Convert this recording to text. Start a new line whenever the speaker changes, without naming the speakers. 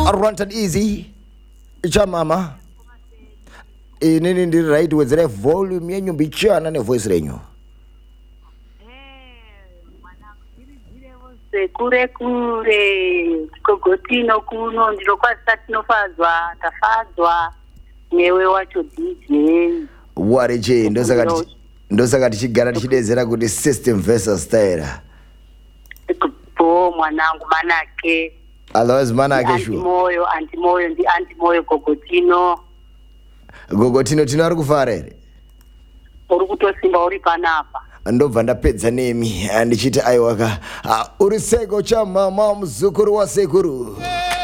Ranted easy cha mama nini ndi right wezere volume yenyu bichana ne voice renyu
kure Kogotino kuno ndiro kwasa tinofadzwa tafadzwa newe wacho DJ
wareje ndosaka tichigara tichidezera kuti system versus style
po mwanangu manake
otherwise manake shu
antimoyo Gogotino
tino ari kufara ere
uri kutosimba uri panapa
ndobva ndapedza nemi ndichiti aiwaka uri seko cha mama muzukuru wa sekuru